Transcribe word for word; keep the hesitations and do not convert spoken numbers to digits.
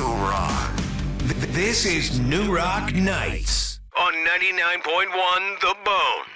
New Rock. Th- This is New Rock Nights on ninety-nine point one The Bone.